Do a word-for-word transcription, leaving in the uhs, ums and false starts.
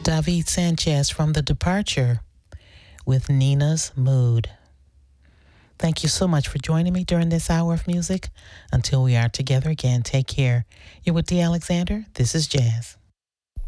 David Sanchez from The Departure with Nina's Mood. Thank you so much for joining me during this hour of music. Until we are together again, take care. You're with D. Alexander. This is Jazz.